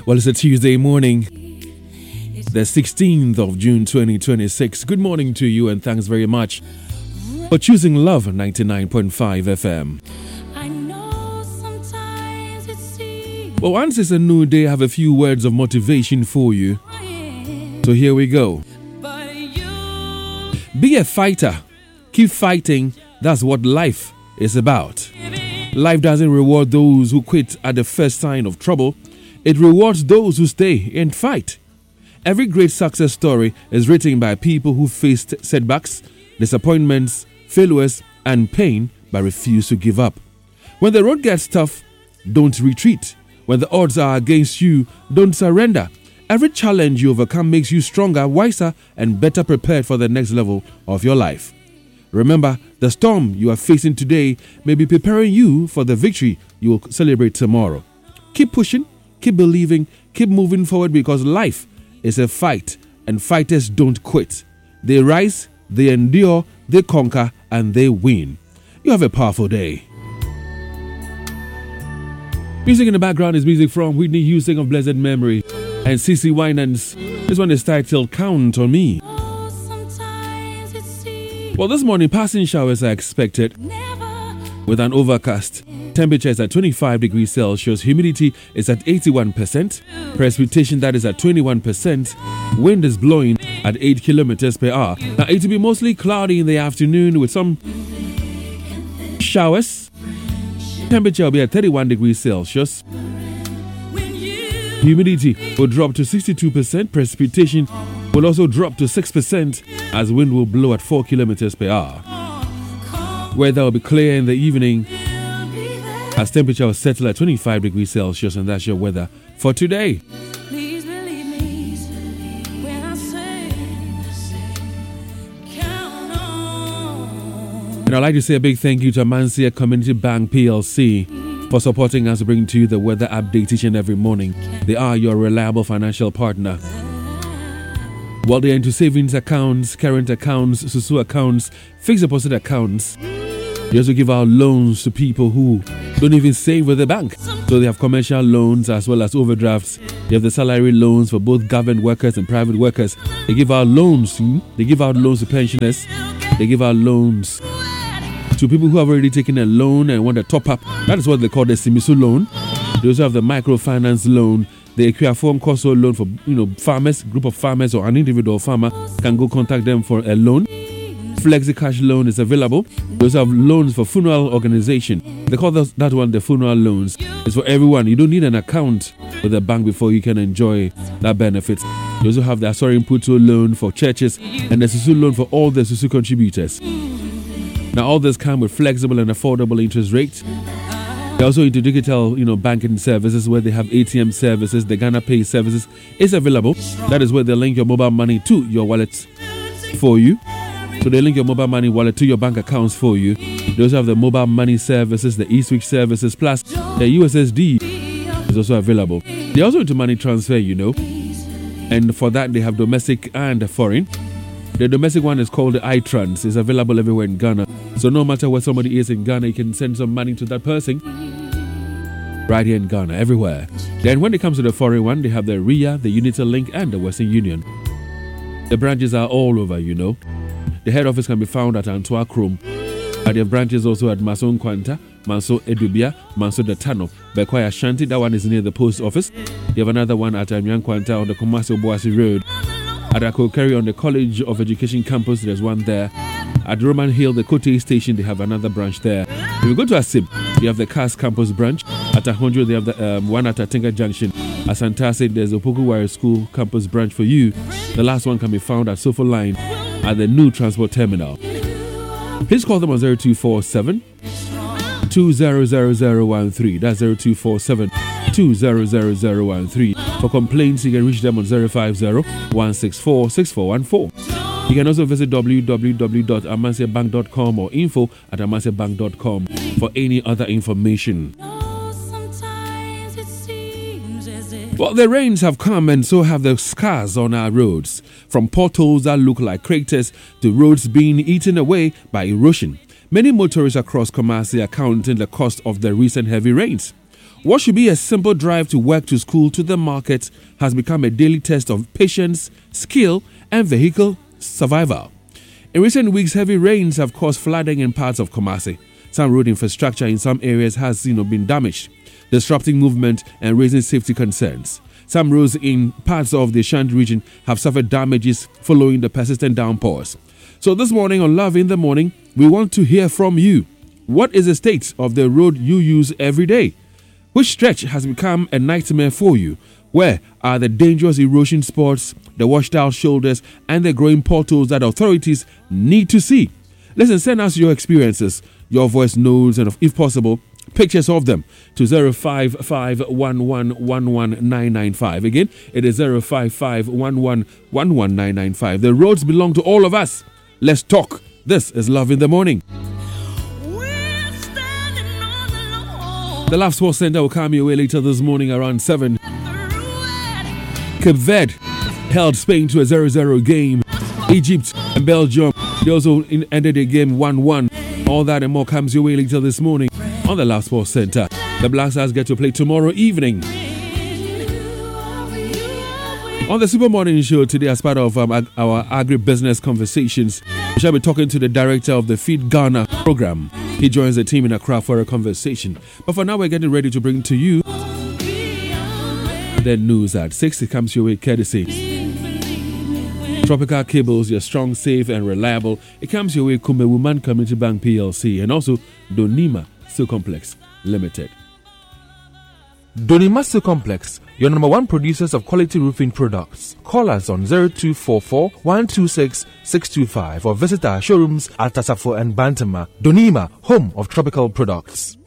Well, it's a Tuesday morning, the 16th of June 2026. Good morning to you and thanks very much for choosing Love 99.5 FM. Well, once it's a new day, I have a few words of motivation for you. So here we go. Be a fighter. Keep fighting. That's what life is about. Life doesn't reward those who quit at the first sign of trouble. It rewards those who stay and fight. Every great success story is written by people who faced setbacks, disappointments, failures, and pain but refuse to give up. When the road gets tough, don't retreat. When the odds are against you, don't surrender. Every challenge you overcome makes you stronger, wiser, and better prepared for the next level of your life. Remember, the storm you are facing today may be preparing you for the victory you will celebrate tomorrow. Keep pushing, keep believing, keep moving forward because life is a fight and fighters don't quit. They rise, they endure, they conquer, and they win. You have a powerful day. Music in the background is music from Whitney Houston of Blessed Memory and CeCe Winans. This one is titled Count on Me. Well, this morning, passing showers are expected with an overcast. Temperature is at 25 degrees Celsius. Humidity is at 81%. Precipitation, that is at 21%. Wind is blowing at 8 kilometers per hour. Now, it will be mostly cloudy in the afternoon with some showers. Temperature will be at 31 degrees Celsius. Humidity will drop to 62%. Precipitation will also drop to 6% as wind will blow at 4 kilometers per hour. Weather will be clear in the evening as temperature will settle at 25 degrees Celsius, and that's your weather for today. And I'd like to say a big thank you to Amancia Community Bank PLC for supporting us, bringing to you the weather update each and every morning. They are your reliable financial partner. Well, they're into savings accounts, current accounts, SUSU accounts, fixed deposit accounts. They also give out loans to people who don't even save with the bank. So they have commercial loans as well as overdrafts. They have the salary loans for both government workers and private workers. They give out loans. They give out loans to pensioners. They give out loans to people who have already taken a loan and want a top up. That is what they call the Simisu loan. They also have the microfinance loan. The Equiaform Corso loan for farmers, group of farmers or an individual farmer can go contact them for a loan. Flexi Cash loan is available. They also have loans for funeral organization. They call that one the funeral loans. It's for everyone. You don't need an account with a bank before you can enjoy that benefit. They also have the Asori Imputo loan for churches and the Susu loan for all the Susu contributors. Now all this come with flexible and affordable interest rates. They're also into digital, banking services where they have ATM services. The Ghana Pay services is available. That is where they link your mobile money to your wallets for you. So they link your mobile money wallet to your bank accounts for you. They also have the mobile money services, the eSwitch services, plus the USSD is also available. They're also into money transfer, And for that, they have domestic and foreign. The domestic one is called the iTrans. It's available everywhere in Ghana. So no matter where somebody is in Ghana, you can send some money to that person. Right here in Ghana, everywhere. Then when it comes to the foreign one, they have the RIA, the Unity-Link, and the Western Union. The branches are all over, The head office can be found at Antoa Chrome. But they have branches also at Manso Nkwanta, Manso Edubia, Manso Datano, Bekwai Ashanti. That one is near the post office. You have another one at Anyan Nkwanta on the Kumasi Boasi Road. At Akokeri on the College of Education campus, there's one there. At Roman Hill, the Kote station, they have another branch there. If you go to Asib, you have the CAS campus branch. At Ahondro, they have the one at Atinga Junction. At Santase, there's a Opokuwari School campus branch for you. The last one can be found at Sofo Line at the new transport terminal. Please call them on 0247 200013. That's 0247 200013. For complaints, you can reach them on 050 164 6414. You can also visit www.amansiabank.com or info@amansiabank.com for any other information. Well, the rains have come and so have the scars on our roads, from potholes that look like craters to roads being eaten away by erosion. Many motorists across Kumasi are counting the cost of the recent heavy rains. What should be a simple drive to work, to school, to the market has become a daily test of patience, skill, and vehicle survival. In recent weeks, heavy rains have caused flooding in parts of Kumasi. Some road infrastructure in some areas has been damaged, disrupting movement and raising safety concerns. Some roads in parts of the Ashanti region have suffered damages following the persistent downpours. So this morning on Love in the Morning, we want to hear from you. What is the state of the road you use every day? Which stretch has become a nightmare for you? Where are the dangerous erosion spots, the washed out shoulders, and the growing potholes that authorities need to see? Listen, send us your experiences, your voice notes, and if possible, pictures of them to 05511119995. Again, it is 05511119995. The roads belong to all of us. Let's talk. This is Love in the Morning. The Love Sports Center will come your way later this morning around 7. Cape Verde held Spain to a 0-0 game. Egypt and Belgium, they also ended the game 1-1. All that and more comes your way later this morning on the Love Sports Center. The Black Stars get to play tomorrow evening. On the Super Morning Show today, as part of our agribusiness conversations, we shall be talking to the director of the Feed Ghana program. He joins the team in Accra for a conversation. But for now, we're getting ready to bring to you the news at 6. It comes your way courtesy Tropical Cables, your strong, safe, and reliable. It comes your way Kumbe Woman Community Bank PLC and also Donima Steel Complex Limited. Donima Steel Complex, your number one producers of quality roofing products. Call us on 0244 126 625 or visit our showrooms at Tasafo and Bantama. Donima, home of tropical products.